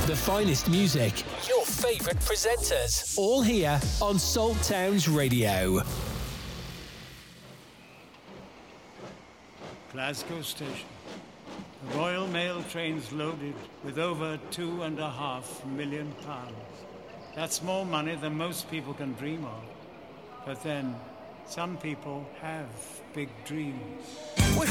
The finest music, your favourite presenters, all here on Salt Towns Radio. Glasgow Station. The Royal Mail train's loaded with over £2.5 million. That's more money than most people can dream of. But then, some people have big dreams. We're